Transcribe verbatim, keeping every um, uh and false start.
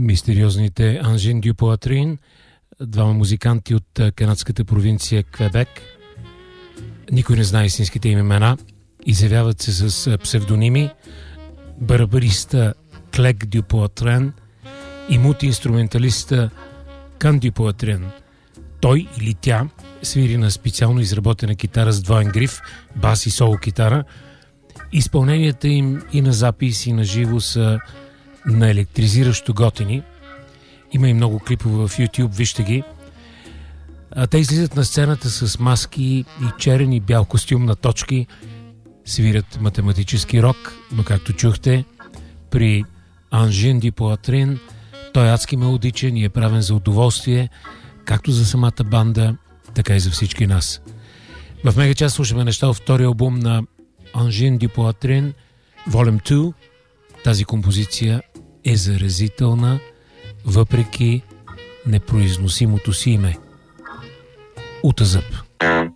мистериозните Анжин дю Поатрин, двама музиканти от канадската провинция Квебек. Никой не знае истинските им имена. Изявяват се с псевдоними. Барабариста Клек дю Поатрин и мултиинструменталиста Кан дю Поатрин. Той или тя свири на специално изработена китара с двоен гриф, бас и соло китара. Изпълненията им и на запис, и на живо са на електризиращо готини. Има и много клипове в YouTube, вижте ги. А те излизат на сцената с маски и черен и бял костюм на точки, свирят математически рок, но както чухте, при Анжин дю Поатрин той е адски мелодичен и е правен за удоволствие, както за самата банда, така и за всички нас. В Мегачас слушаме неща от втория албум на Анжин дю Поатрин, Volume две. Тази композиция е заразителна, въпреки непроизносимото си име. Утазъп.